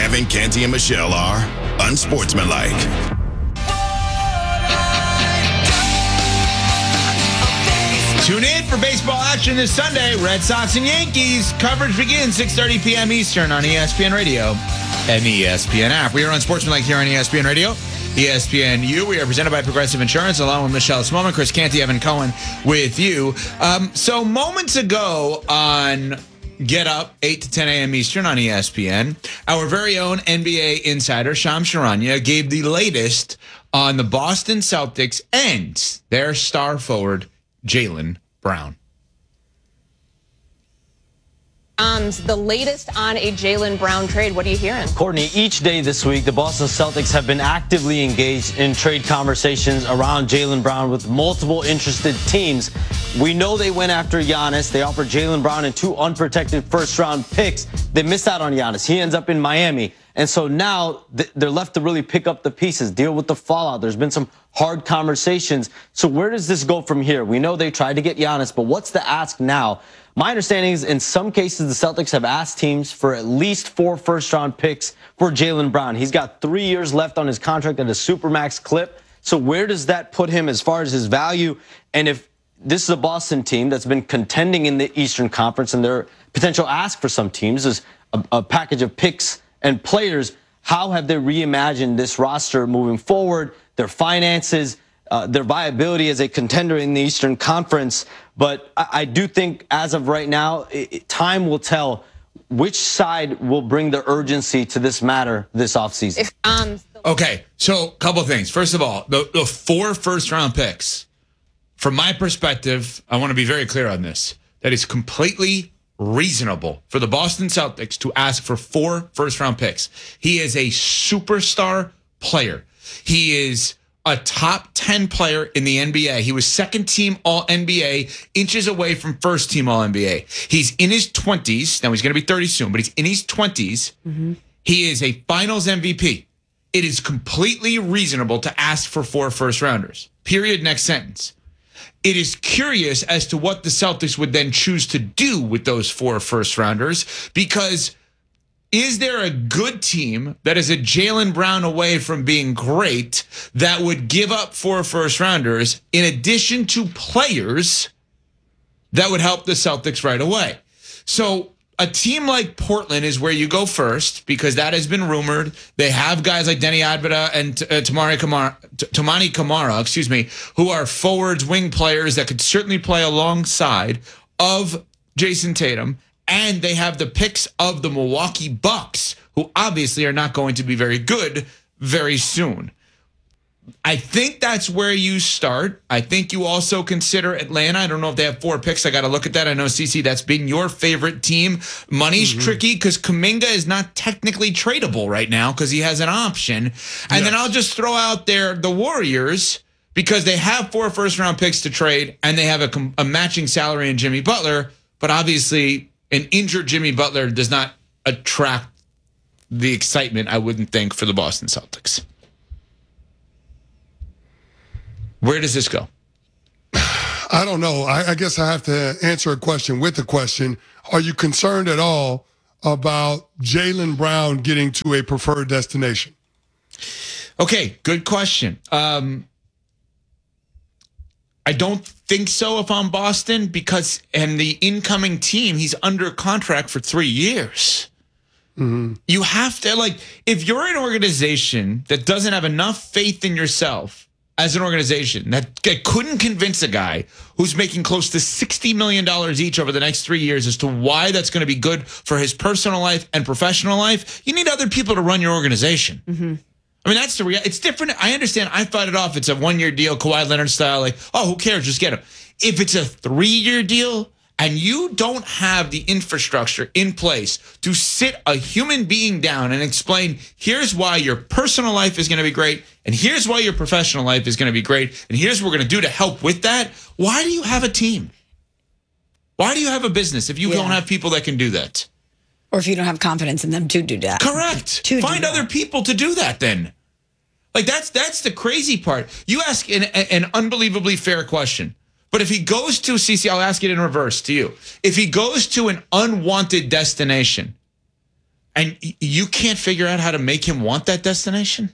Kevin, Canty, and Michelle are unsportsmanlike. Tune in for baseball action this Sunday. Red Sox and Yankees. Coverage begins 6:30 p.m. Eastern on ESPN Radio and the ESPN app. We are on Sportsmanlike here on ESPN Radio, ESPNU. We are presented by Progressive Insurance, along with Michelle Smallman, Chris Canty, Evan Cohen with you. So moments ago on Get Up, 8 to 10 a.m. Eastern on ESPN, our very own NBA insider, Shams Charania, gave the latest on the Boston Celtics and their star forward, Jaylen Brown. The latest on a Jaylen Brown trade. What are you hearing? Courtney, each day this week, the Boston Celtics have been actively engaged in trade conversations around Jaylen Brown with multiple interested teams. We know they went after Giannis. They offered Jaylen Brown and 2 unprotected first-round picks. They missed out on Giannis. He ends up in Miami. And so now they're left to really pick up the pieces, deal with the fallout. There's been some hard conversations. So where does this go from here? We know they tried to get Giannis, but what's the ask now? My understanding is in some cases, the Celtics have asked teams for at least 4 first-round picks for Jaylen Brown. He's got 3 years left on his contract at a Supermax clip. So where does that put him as far as his value? And if this is a Boston team that's been contending in the Eastern Conference and their potential ask for some teams is a package of picks and players, how have they reimagined this roster moving forward, their finances, their viability as a contender in the Eastern Conference? But I do think as of right now, time will tell which side will bring the urgency to this matter this offseason. Okay, so a couple of things. First of all, the 4 first-round picks, from my perspective, I want to be very clear on this, that is completely reasonable for the Boston Celtics to ask for 4 first-round picks. He is a superstar player. He is a top 10 player in the NBA. He was second-team All-NBA, inches away from first-team All-NBA. He's in his 20s. Now, he's going to be 30 soon, but he's in his 20s. Mm-hmm. He is a finals MVP. It is completely reasonable to ask for 4 first-rounders. Period. Next sentence. It is curious as to what the Celtics would then choose to do with those 4 first-rounders, because is there a good team that is a Jaylen Brown away from being great that would give up 4 first-rounders in addition to players that would help the Celtics right away? So a team like Portland is where you go first, because that has been rumored. They have guys like Denny Adbada and Toumani Camara, who are forwards, wing players that could certainly play alongside of Jason Tatum. And they have the picks of the Milwaukee Bucks, who obviously are not going to be very good very soon. I think that's where you start. I think you also consider Atlanta. I don't know if they have 4 picks. I got to look at that. I know, CC, that's been your favorite team. Money's tricky because Kuminga is not technically tradable right now because he has an option. And then I'll just throw out there the Warriors, because they have 4 first-round picks to trade and they have a matching salary in Jimmy Butler. But obviously, an injured Jimmy Butler does not attract the excitement, I wouldn't think, for the Boston Celtics. Where does this go? I don't know. I guess I have to answer a question with a question. Are you concerned at all about Jaylen Brown getting to a preferred destination? Okay, good question. I don't think so if I'm Boston, because and the incoming team, he's under contract for 3 years. Mm-hmm. You have to, if you're an organization that doesn't have enough faith in yourself as an organization that couldn't convince a guy who's making close to $60 million each over the next 3 years as to why that's going to be good for his personal life and professional life, you need other people to run your organization. Mm-hmm. I mean, that's the reality. It's different. I understand. I fight it off. It's a 1-year deal, Kawhi Leonard style. Who cares? Just get him. If it's a 3-year deal and you don't have the infrastructure in place to sit a human being down and explain, here's why your personal life is going to be great, and here's why your professional life is going to be great, and here's what we're going to do to help with that, why do you have a team? Why do you have a business if you don't have people that can do that? Or if you don't have confidence in them to do that. Correct. Find other people to do that then. That's the crazy part. You ask an unbelievably fair question. But if he goes to, CC, I'll ask it in reverse to you. If he goes to an unwanted destination and you can't figure out how to make him want that destination?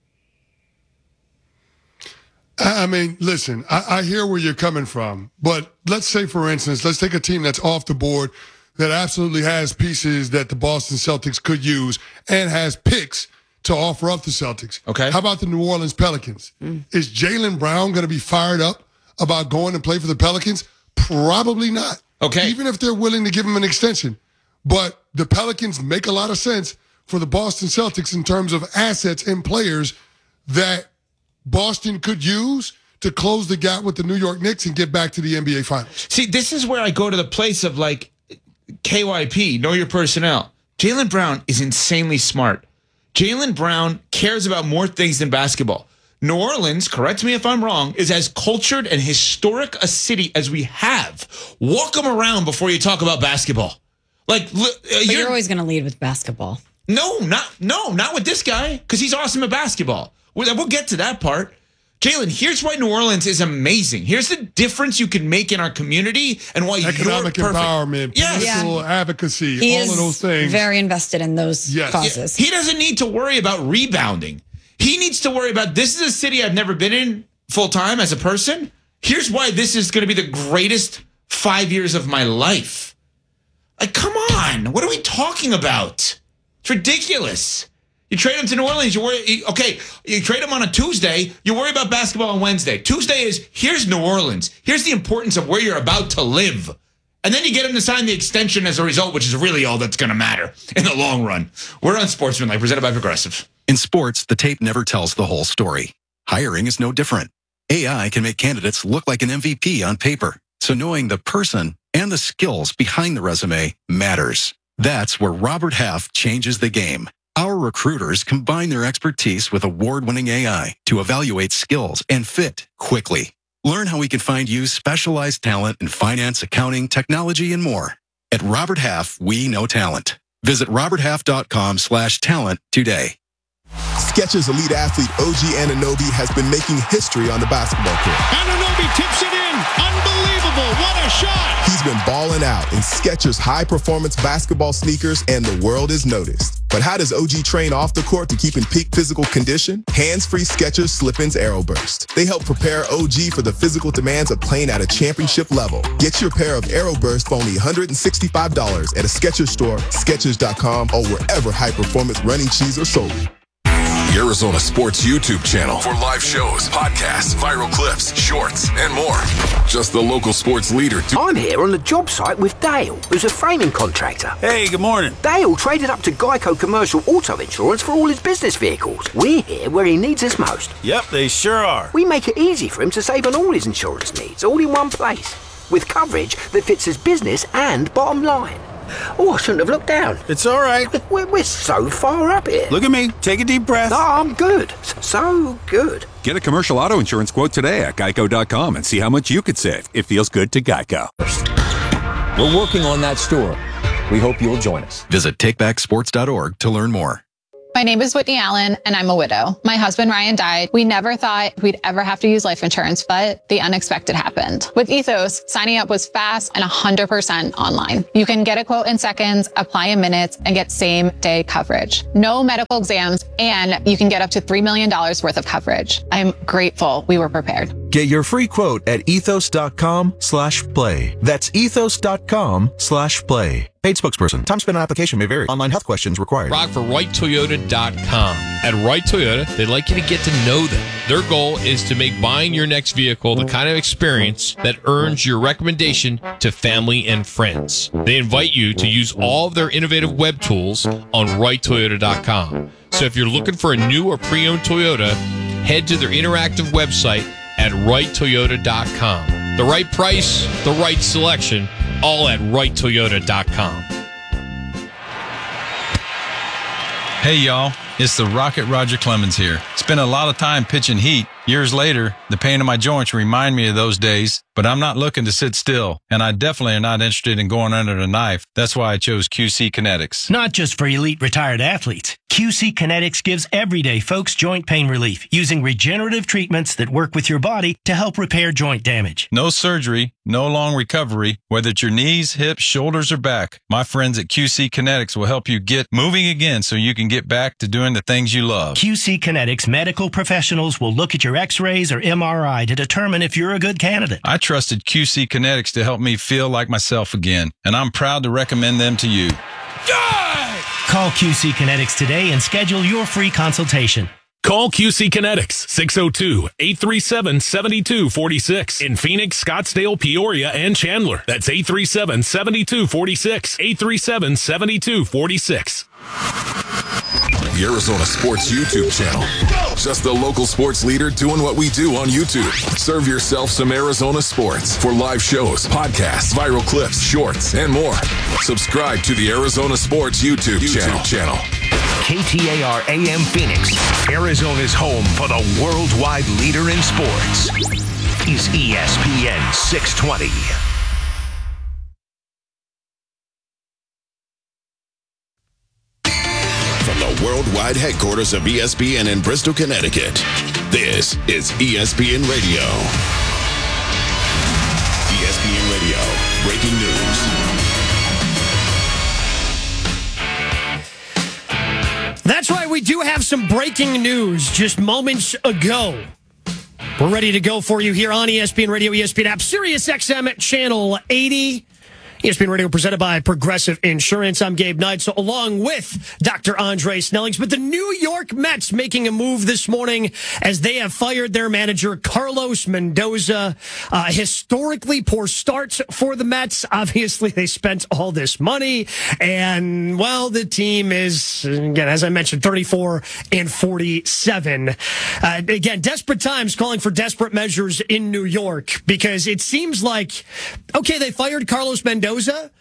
I mean, listen, I hear where you're coming from, but let's say, for instance, let's take a team that's off the board that absolutely has pieces that the Boston Celtics could use and has picks to offer up the Celtics. Okay. How about the New Orleans Pelicans? Is Jaylen Brown going to be fired up about going and play for the Pelicans? Probably not. Okay. Even if they're willing to give him an extension. But the Pelicans make a lot of sense for the Boston Celtics in terms of assets and players that Boston could use to close the gap with the New York Knicks and get back to the NBA Finals. See, this is where I go to the place of like KYP, know your personnel. Jaylen Brown is insanely smart. Jaylen Brown cares about more things than basketball. New Orleans, correct me if I'm wrong, is as cultured and historic a city as we have. Walk them around before you talk about basketball. Like, you're always going to lead with basketball. No, not with this guy, because he's awesome at basketball. We'll get to that part. Jalen, here's why New Orleans is amazing. Here's the difference you can make in our community and why economic you're perfect. empowerment, political advocacy, he all of those things. Very invested in those causes. He doesn't need to worry about rebounding. He needs to worry about, this is a city I've never been in full time as a person. Here's why this is going to be the greatest 5 years of my life. Like, come on. What are we talking about? It's ridiculous. You trade him to New Orleans, you trade him on a Tuesday, you worry about basketball on Wednesday. Tuesday is, here's New Orleans. Here's the importance of where you're about to live. And then you get him to sign the extension as a result, which is really all that's going to matter in the long run. We're on Sportsmanlike, presented by Progressive. In sports, the tape never tells the whole story. Hiring is no different. AI can make candidates look like an MVP on paper. So knowing the person and the skills behind the resume matters. That's where Robert Half changes the game. Our recruiters combine their expertise with award-winning AI to evaluate skills and fit quickly. Learn how we can find you specialized talent in finance, accounting, technology, and more. At Robert Half, we know talent. Visit roberthalf.com/talent today. Skechers elite athlete OG Anunoby has been making history on the basketball court. Anunoby tips it in. Unbelievable. What a shot. He's been balling out in Skechers high-performance basketball sneakers, and the world is noticed. But how does OG train off the court to keep in peak physical condition? Hands-free Skechers Slip-ins AeroBurst. They help prepare OG for the physical demands of playing at a championship level. Get your pair of AeroBurst for only $165 at a Skechers store, Skechers.com, or wherever high-performance running shoes are sold. Arizona Sports YouTube channel for live shows, podcasts, viral clips, shorts, and more. Just the local sports leader. I'm here on the job site with Dale, who's a framing contractor. Hey, good morning. Dale traded up to Geico Commercial Auto Insurance for all his business vehicles. We're here where he needs us most. Yep, they sure are. We make it easy for him to save on all his insurance needs, all in one place, with coverage that fits his business and bottom line. Oh, I shouldn't have looked down. It's all right. We're so far up here. Look at me. Take a deep breath. No, I'm good. So good. Get a commercial auto insurance quote today at geico.com and see how much you could save. It feels good to Geico. We're working on that store. We hope you'll join us. Visit takebacksports.org to learn more. My name is Whitney Allen, and I'm a widow. My husband, Ryan, died. We never thought we'd ever have to use life insurance, but the unexpected happened. With Ethos, signing up was fast and 100% online. You can get a quote in seconds, apply in minutes, and get same-day coverage. No medical exams, and you can get up to $3 million worth of coverage. I'm grateful we were prepared. Get your free quote at ethos.com/play. That's ethos.com/play. Paid spokesperson. Time spent on application may vary. Online health questions required. Rock for RightToyota.com. At Right Toyota, they'd like you to get to know them. Their goal is to make buying your next vehicle the kind of experience that earns your recommendation to family and friends. They invite you to use all of their innovative web tools on RightToyota.com. So if you're looking for a new or pre-owned Toyota, head to their interactive website at RightToyota.com. The right price, the right selection, all at RightToyota.com. Hey, y'all. It's the Rocket Roger Clemens here. Spent a lot of time pitching heat, Years later, the pain in my joints remind me of those days, but I'm not looking to sit still, and I definitely am not interested in going under the knife. That's why I chose QC Kinetics. Not just for elite retired athletes. QC Kinetics gives everyday folks joint pain relief using regenerative treatments that work with your body to help repair joint damage. No surgery, no long recovery, whether it's your knees, hips, shoulders, or back. My friends at QC Kinetics will help you get moving again so you can get back to doing the things you love. QC Kinetics medical professionals will look at your x-rays or MRI to determine if you're a good candidate. I trusted QC Kinetics to help me feel like myself again, and I'm proud to recommend them to you. Call QC Kinetics today and schedule your free consultation. Call QC Kinetics, 602-837-7246. In Phoenix, Scottsdale, Peoria, and Chandler. That's 837-7246. 837-7246. The Arizona Sports YouTube channel. Just the local sports leader doing what we do on YouTube. Serve yourself some Arizona sports for live shows, podcasts, viral clips, shorts, and more. Subscribe to the Arizona Sports YouTube channel. KTAR AM Phoenix, Arizona's home for the worldwide leader in sports, is ESPN 620. From the worldwide headquarters of ESPN in Bristol, Connecticut, this is ESPN Radio. ESPN Radio, breaking news. That's right, we do have some breaking news just moments ago. We're ready to go for you here on ESPN Radio, ESPN app, Sirius XM channel 80. ESPN Radio presented by Progressive Insurance. I'm Gabe Knight, so along with Dr. Andre Snellings. But the New York Mets making a move this morning as they have fired their manager, Carlos Mendoza. Historically poor start for the Mets. Obviously, they spent all this money. And, well, the team is, again, as I mentioned, 34-47. Again, desperate times calling for desperate measures in New York because it seems like, okay, they fired Carlos Mendoza.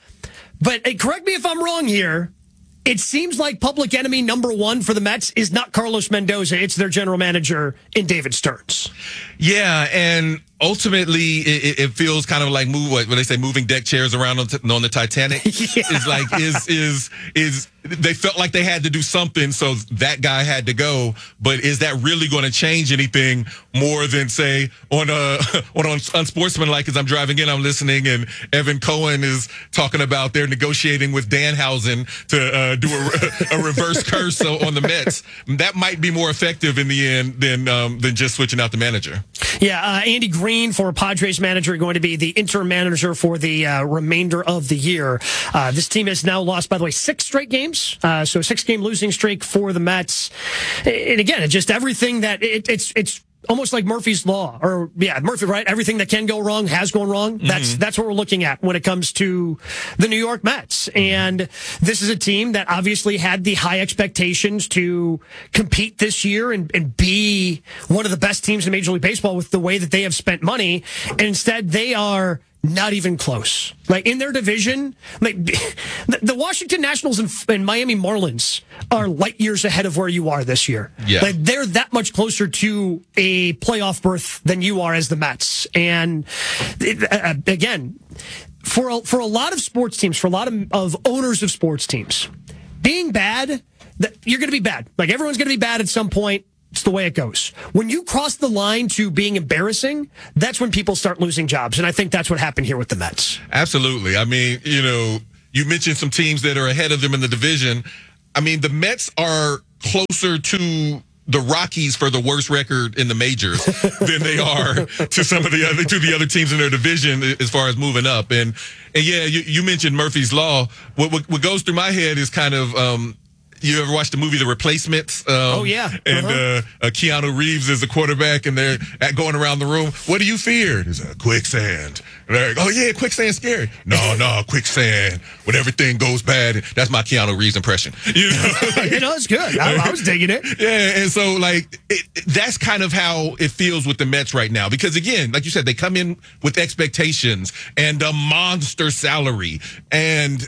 But correct me if I'm wrong here. It seems like public enemy number one for the Mets is not Carlos Mendoza. It's their general manager in David Stearns. Yeah, and ultimately it feels kind of like what they say, moving deck chairs around on the Titanic. Yeah. It's like is they felt like they had to do something, so that guy had to go. But is that really going to change anything more than, say, on Unsportsmanlike? As I'm driving in, I'm listening, and Evan Cohen is talking about they're negotiating with Danhausen to do a reverse curse on the Mets. That might be more effective in the end than just switching out the manager. Yeah, Andy Green, former Padres manager, going to be the interim manager for the remainder of the year. This team has now lost, by the way, 6 straight games. So a 6-game losing streak for the Mets. And again, it's just everything that it's almost like Murphy's Law, or Murphy, right? Everything that can go wrong has gone wrong. That's what we're looking at when it comes to the New York Mets. And this is a team that obviously had the high expectations to compete this year and be one of the best teams in Major League Baseball with the way that they have spent money. And instead, they are not even close. Like, in their division, like the Washington Nationals and Miami Marlins are light years ahead of where you are this year. Yeah. Like, they're that much closer to a playoff berth than you are as the Mets. And again, for a lot of sports teams, for a lot of owners of sports teams, being bad, you're going to be bad. Like, everyone's going to be bad at some point. It's the way it goes. When you cross the line to being embarrassing, that's when people start losing jobs. And I think that's what happened here with the Mets. Absolutely. I mean, you mentioned some teams that are ahead of them in the division. I mean, the Mets are closer to the Rockies for the worst record in the majors than they are to some of the other teams in their division as far as moving up. And yeah, you mentioned Murphy's Law. What goes through my head is kind of, you ever watched the movie The Replacements? Oh, yeah. And Keanu Reeves is the quarterback, and they're going around the room. What do you fear? He's like, quicksand. And they're like, oh, yeah, quicksand's scary. No, quicksand. When everything goes bad. That's my Keanu Reeves impression. It's good. I was digging it. Yeah, and so, that's kind of how it feels with the Mets right now. Because, again, like you said, they come in with expectations and a monster salary. And,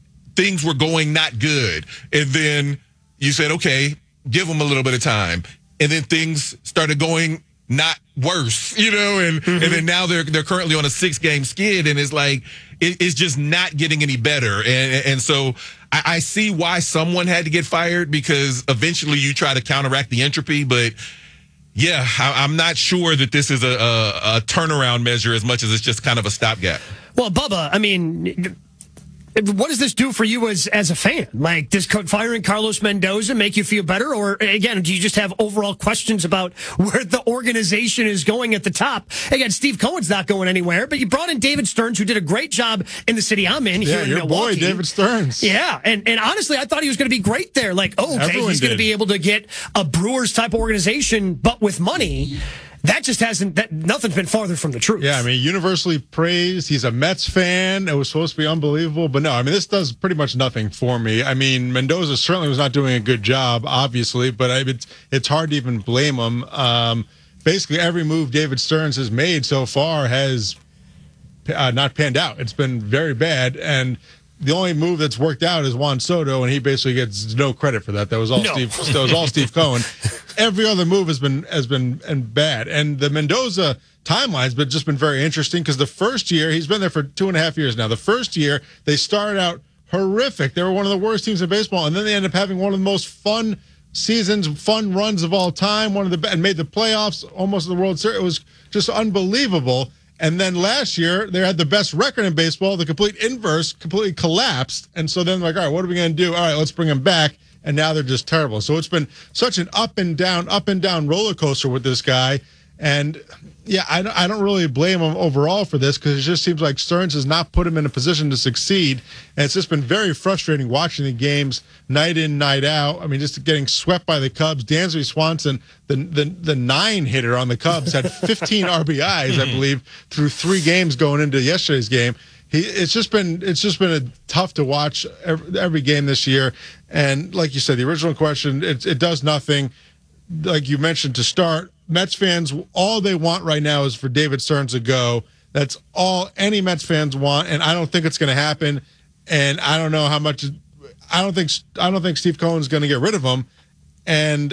things were going not good. And then you said, okay, give them a little bit of time. and then things started going not worse, and then now they're currently on a 6-game skid, and it's like it's just not getting any better. And so I see why someone had to get fired, because eventually you try to counteract the entropy, but yeah, I'm not sure that this is a turnaround measure as much as it's just kind of a stopgap. Well, Bubba, I mean, what does this do for you as a fan? Like, does firing Carlos Mendoza make you feel better? Or, again, do you just have overall questions about where the organization is going at the top? Again, Steve Cohen's not going anywhere, but you brought in David Stearns, who did a great job in the city I'm in here in your Milwaukee. Boy, David Stearns. Yeah, and honestly, I thought he was going to be great there. Like, he's going to be able to get a Brewers-type organization, but with money. That just nothing's been farther from the truth. Yeah, I mean, universally praised. He's a Mets fan. It was supposed to be unbelievable. But no, I mean, this does pretty much nothing for me. I mean, Mendoza certainly was not doing a good job, obviously, but it's hard to even blame him. Basically, every move David Stearns has made so far has not panned out. It's been very bad. And the only move that's worked out is Juan Soto, and he basically gets no credit for that. That was all Steve Cohen. Every other move has been bad, and the Mendoza timeline's just been very interesting, because the first year, he's been there for 2.5 years now. The first year they started out horrific. They were one of the worst teams in baseball, and then they ended up having one of the most fun seasons, fun runs of all time. And made the playoffs, almost the World Series. It was just unbelievable. And then last year, they had the best record in baseball. The complete inverse, completely collapsed. And so then, like, all right, what are we going to do? All right, let's bring them back. And now they're just terrible. So it's been such an up and down roller coaster with this guy. And yeah, I don't really blame him overall for this, because it just seems like Stearns has not put him in a position to succeed. And it's just been very frustrating watching the games night in, night out. I mean, just getting swept by the Cubs. Dansby Swanson, the 9-hitter on the Cubs, had 15 RBIs, I believe, through 3 games going into yesterday's game. It's just been tough to watch every game this year. And like you said, the original question, it does nothing. Like you mentioned to start, Mets fans, all they want right now is for David Stearns to go. That's all any Mets fans want, and I don't think it's going to happen. And I don't know how much. I don't think Steve Cohen's going to get rid of him. And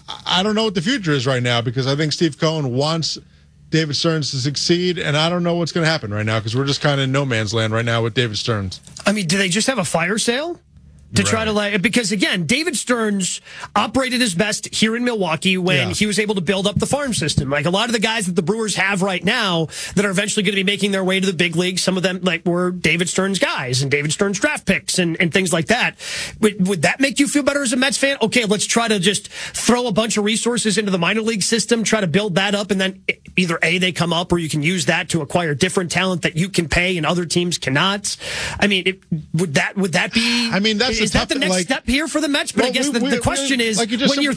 I don't know what the future is right now, because I think Steve Cohen wants David Stearns to succeed, and I don't know what's going to happen right now, because we're just kind of in no man's land right now with David Stearns. I mean, do they just have a fire sale? To try to because again, David Stearns operated his best here in Milwaukee when he was able to build up the farm system. Like a lot of the guys that the Brewers have right now that are eventually going to be making their way to the big leagues, some of them were David Stearns guys and David Stearns draft picks and things like that. Would that make you feel better as a Mets fan? Okay, let's try to just throw a bunch of resources into the minor league system, try to build that up, and then either they come up, or you can use that to acquire different talent that you can pay and other teams cannot. I mean, would that be? I mean, is that the next step here for the Mets? But I guess the question is, when you're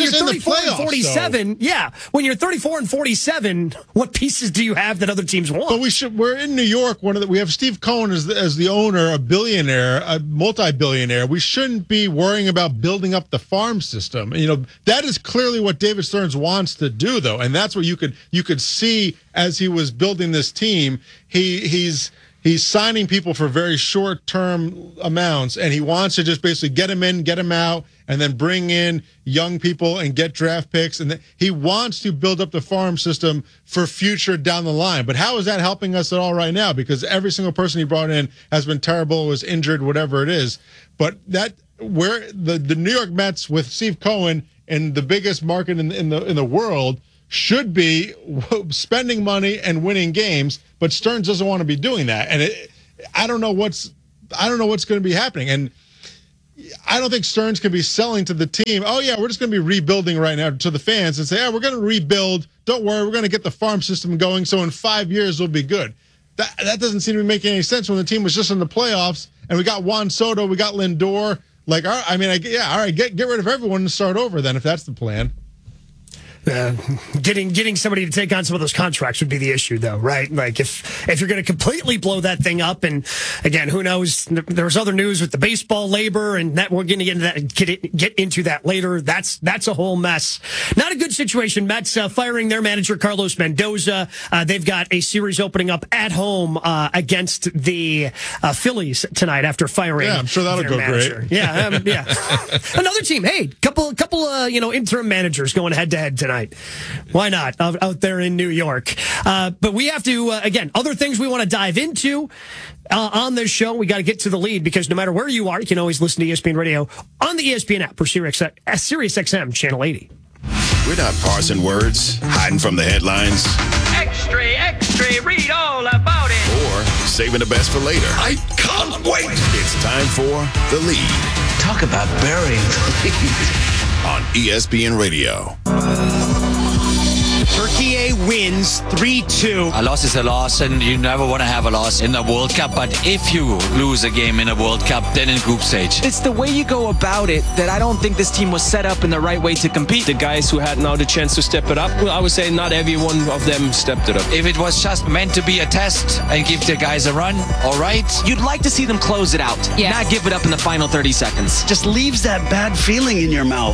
34 and 47, when you're 34 and 47, what pieces do you have that other teams want? But we're in New York. We have Steve Cohen as the owner, a billionaire, a multi-billionaire. We shouldn't be worrying about building up the farm system. That is clearly what David Stearns wants to do, though, and that's what you could see as he was building this team. He's signing people for very short-term amounts, and he wants to just basically get them in, get them out, and then bring in young people and get draft picks. And he wants to build up the farm system for future down the line. But how is that helping us at all right now? Because every single person he brought in has been terrible, was injured, whatever it is. But where the New York Mets with Steve Cohen in the biggest market in the world should be spending money and winning games, but Stearns doesn't want to be doing that. And I don't know what's going to be happening. And I don't think Stearns can be selling to the team, oh yeah, we're just going to be rebuilding right now, to the fans and say, we're going to rebuild. Don't worry, we're going to get the farm system going, so in 5 years we'll be good. That doesn't seem to be making any sense when the team was just in the playoffs and we got Juan Soto, we got Lindor. All right, get rid of everyone and start over then, if that's the plan. Getting somebody to take on some of those contracts would be the issue, though, right? Like if you're going to completely blow that thing up, and again, who knows? There's other news with the baseball labor, and that we're going to get into that later. That's a whole mess. Not a good situation. Mets firing their manager Carlos Mendoza. They've got a series opening up at home against the Phillies tonight after firing. Yeah, I'm sure that'll go manager. great. Yeah, yeah. Another team. Hey, couple interim managers going head to head tonight. Why not out there in New York? But we have to, again, other things we want to dive into on this show. We got to get to the lead because no matter where you are, you can always listen to ESPN Radio on the ESPN app or Sirius XM Channel 80. We're not parsing words, hiding from the headlines. Extra, read all about it. Or saving the best for later. I can't wait. It's time for The Lead. Talk about burying the lead. On ESPN Radio. Turkey wins 3-2. A loss is a loss, and you never want to have a loss in the World Cup. But if you lose a game in a World Cup, then in group stage. It's the way you go about it that I don't think this team was set up in the right way to compete. The guys who had now the chance to step it up, well, I would say not every one of them stepped it up. If it was just meant to be a test and give the guys a run, all right. You'd like to see them close it out, not give it up in the final 30 seconds. Just leaves that bad feeling in your mouth.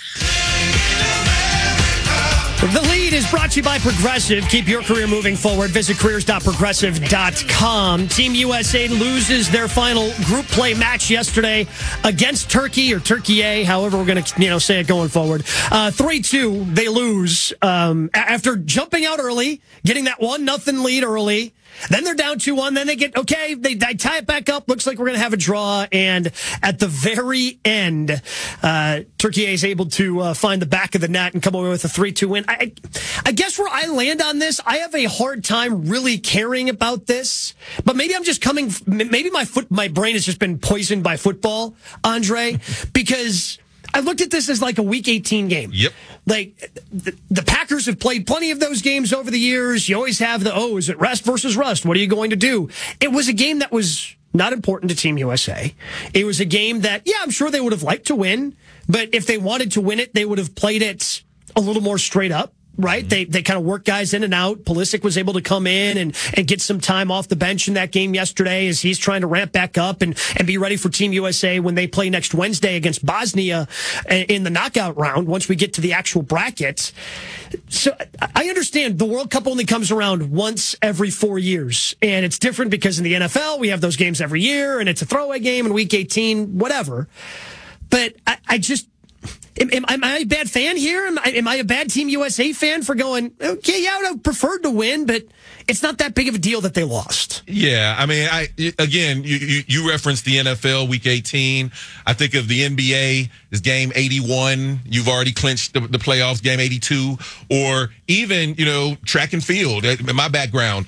The Lead is brought to you by Progressive. Keep your career moving forward. Visit careers.progressive.com. Team USA loses their final group play match yesterday against Turkey, or Turkey A, however we're going to say it going forward. 3-2, they lose after jumping out early, getting that 1-0 lead early. Then they're down 2-1. Then they they tie it back up. Looks like we're going to have a draw. And at the very end, Turkey is able to find the back of the net and come away with a 3-2 win. I guess where I land on this, I have a hard time really caring about this. But maybe I'm just maybe my brain has just been poisoned by football, Andre, because I looked at this as like a Week 18 game. Yep. Like, the Packers have played plenty of those games over the years. You always have is it rest versus rust? What are you going to do? It was a game that was not important to Team USA. It was a game that, I'm sure they would have liked to win, but if they wanted to win it, they would have played it a little more straight up. Right? They kind of work guys in and out. Pulisic was able to come in and get some time off the bench in that game yesterday as he's trying to ramp back up and be ready for Team USA when they play next Wednesday against Bosnia in the knockout round once we get to the actual bracket. So I understand the World Cup only comes around once every 4 years. And it's different because in the NFL, we have those games every year and it's a throwaway game in Week 18, whatever. But I just... Am I a bad fan here? Am I a bad Team USA fan for going, okay, I would have preferred to win, but it's not that big of a deal that they lost. Yeah, I mean, you referenced the NFL Week 18. I think of the NBA is game 81. You've already clinched the playoffs, game 82. Or even, track and field, in my background.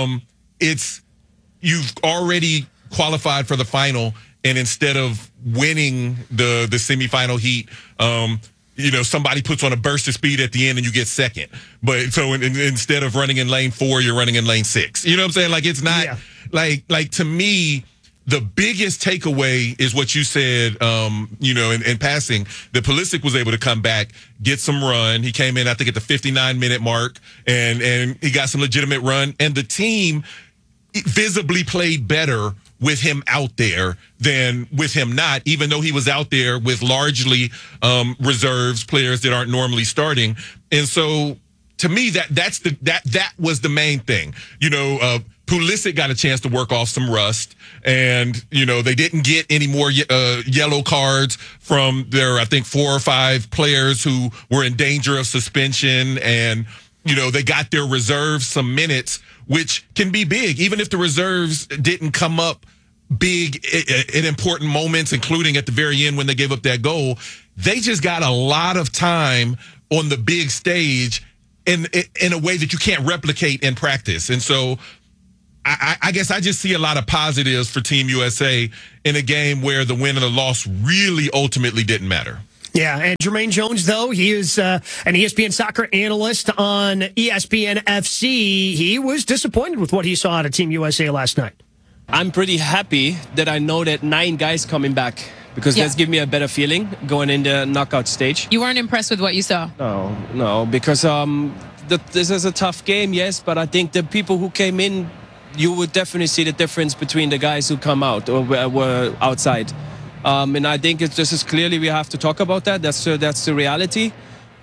You've already qualified for the final. And instead of winning the semifinal heat, somebody puts on a burst of speed at the end and you get second. But so instead of running in lane 4, you're running in lane 6. You know what I'm saying? Like, it's not like to me, the biggest takeaway is what you said, in passing, that Pulisic was able to come back, get some run. He came in, I think, at the 59-minute mark and he got some legitimate run. And the team visibly played better with him out there than with him not, even though he was out there with largely reserves, players that aren't normally starting. And so to me, that was the main thing. Pulisic got a chance to work off some rust, and they didn't get any more yellow cards from their, I think, 4 or 5 players who were in danger of suspension, and they got their reserves some minutes, which can be big, even if the reserves didn't come up big in important moments, including at the very end when they gave up that goal. They just got a lot of time on the big stage in a way that you can't replicate in practice. And so I guess I just see a lot of positives for Team USA in a game where the win and the loss really ultimately didn't matter. Yeah, and Jermaine Jones, though, he is an ESPN soccer analyst on ESPN FC. He was disappointed with what he saw out of Team USA last night. I'm pretty happy that I know that 9 guys coming back, because that's given me a better feeling going in the knockout stage. You weren't impressed with what you saw? No, because this is a tough game, yes, but I think the people who came in, you would definitely see the difference between the guys who come out or were outside. And I think this is clearly we have to talk about that. That's the reality.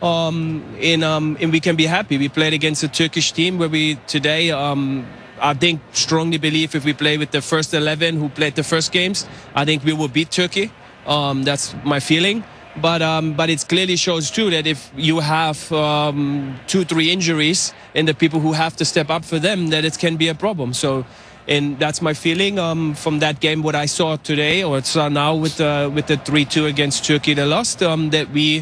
And we can be happy. We played against a Turkish team where we today, I think, strongly believe if we play with the first 11 who played the first games, I think we will beat Turkey. That's my feeling. But it clearly shows too that if you have 2-3 injuries and the people who have to step up for them, that it can be a problem. So, and that's my feeling from that game. What I saw today, or saw now with the 3-2 against Turkey, they lost. That we,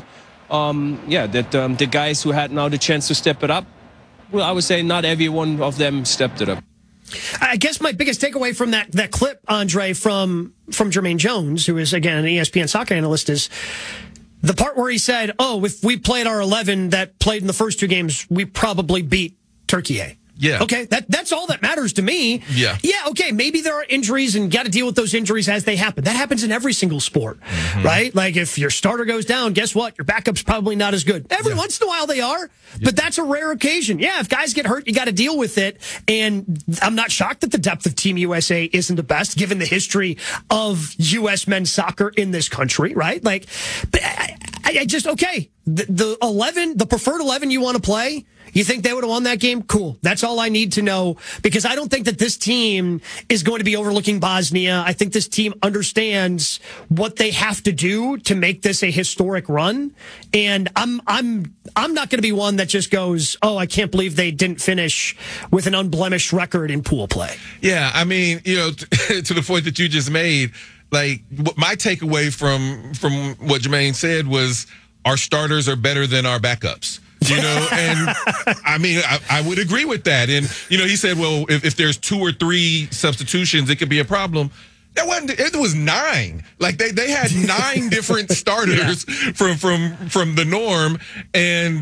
the guys who had now the chance to step it up. Well, I would say not every one of them stepped it up. I guess my biggest takeaway from that clip, Andre, from Jermaine Jones, who is, again, an ESPN soccer analyst, is the part where he said, if we played our 11 that played in the first 2 games, we probably beat Turkey. Yeah. Okay, that's all that matters to me. Yeah. Yeah, okay, maybe there are injuries and got to deal with those injuries as they happen. That happens in every single sport, right? Like if your starter goes down, guess what? Your backup's probably not as good. Every once in a while they are, but that's a rare occasion. Yeah, if guys get hurt, you got to deal with it. And I'm not shocked that the depth of Team USA isn't the best, given the history of U.S. men's soccer in this country, right? Like, but I just, okay, the 11, the preferred 11 you want to play, you think they would have won that game? Cool. That's all I need to know, because I don't think that this team is going to be overlooking Bosnia. I think this team understands what they have to do to make this a historic run. And I'm not going to be one that just goes, I can't believe they didn't finish with an unblemished record in pool play. Yeah, I mean, to the point that you just made, like my takeaway from what Jermaine said was our starters are better than our backups. And I mean, I would agree with that. And, he said, well, if there's 2 or 3 substitutions, it could be a problem. It was 9. Like they had 9 different starters from the norm. And,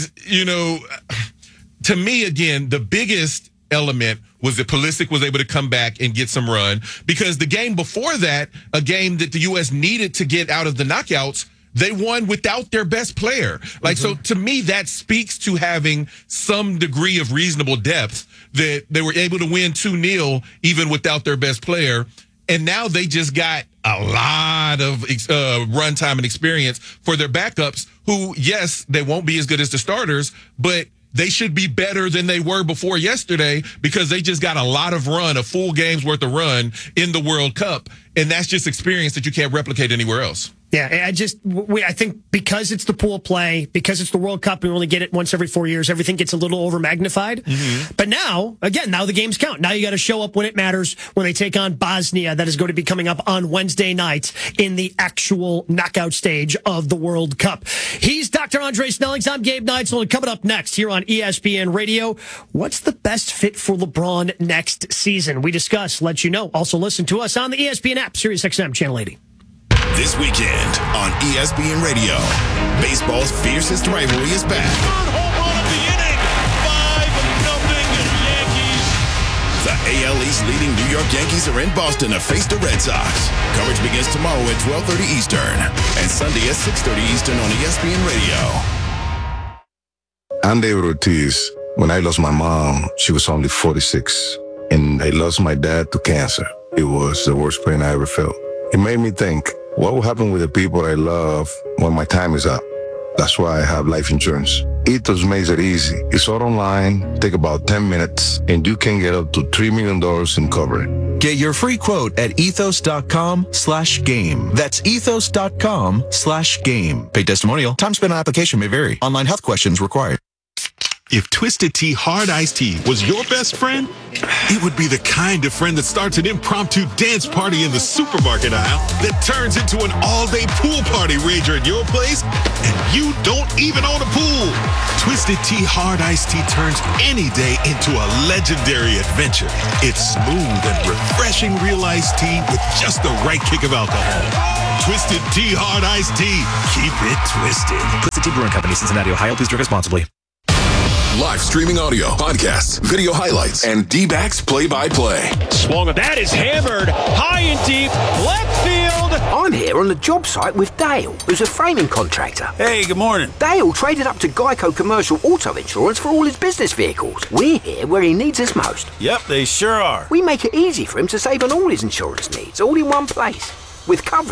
to me, again, the biggest element was that Pulisic was able to come back and get some run, because the game before that, a game that the U.S. needed to get out of the knockouts, they won without their best player. Like, so to me, that speaks to having some degree of reasonable depth, that they were able to win 2-0 even without their best player. And now they just got a lot of run time and experience for their backups who, yes, they won't be as good as the starters, but they should be better than they were before yesterday, because they just got a lot of run, a full game's worth of run in the World Cup. And that's just experience that you can't replicate anywhere else. Yeah, I think because it's the pool play, because it's the World Cup, we only get it once every 4 years, everything gets a little over magnified. But now the games count. Now you got to show up when it matters, when they take on Bosnia. That is going to be coming up on Wednesday night in the actual knockout stage of the World Cup. He's Dr. Andre Snellings. I'm Gabe Neitzel. And coming up next here on ESPN Radio, what's the best fit for LeBron next season? We discuss, let you know. Also listen to us on the ESPN app, SiriusXM Channel 80. This weekend on ESPN Radio, baseball's fiercest rivalry is back. Third home run of the inning, 5-0 Yankees. The AL East leading New York Yankees are in Boston to face the Red Sox. Coverage begins tomorrow at 12:30 Eastern and Sunday at 6:30 Eastern on ESPN Radio. I'm David Ortiz. When I lost my mom, she was only 46, and I lost my dad to cancer. It was the worst pain I ever felt. It made me think, what will happen with the people I love when my time is up? That's why I have life insurance. Ethos makes it easy. It's all online, take about 10 minutes, and you can get up to $3 million in coverage. Get your free quote at ethos.com/game. That's ethos.com/game. Paid testimonial. Time spent on application may vary. Online health questions required. If Twisted Tea Hard Iced Tea was your best friend, it would be the kind of friend that starts an impromptu dance party in the supermarket aisle that turns into an all-day pool party rager at your place, and you don't even own a pool. Twisted Tea Hard Iced Tea turns any day into a legendary adventure. It's smooth and refreshing real iced tea with just the right kick of alcohol. Twisted Tea Hard Iced Tea. Keep it twisted. Twisted Tea Brewing Company, Cincinnati, Ohio. Please drink responsibly. Live streaming audio, podcasts, video highlights, and D-backs play-by-play. Swung it. That is hammered high and deep left field. I'm here on the job site with Dale, who's a framing contractor. Hey, good morning. Dale traded up to Geico Commercial Auto Insurance for all his business vehicles. We're here where he needs us most. Yep, they sure are. We make it easy for him to save on all his insurance needs, all in one place. With coverage